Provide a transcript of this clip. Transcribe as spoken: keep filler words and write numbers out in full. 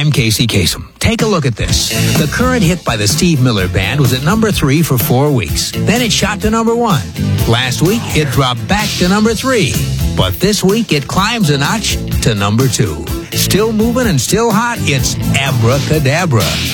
I'm Casey Kasem. Take a look at this. The current hit by the Steve Miller Band was at number three for four weeks. Then it shot to number one. Last week, it dropped back to number three. But this week, it climbs a notch to number two. Still moving and still hot, it's Abracadabra.